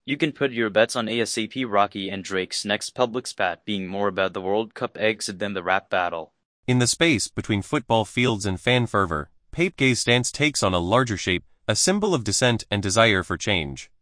You can put your bets on ASAP Rocky and Drake's next public spat being more about the World Cup exit than the rap battle. In the space between football fields and fan fervor, Pape Gay's stance takes on a larger shape, a symbol of dissent and desire for change.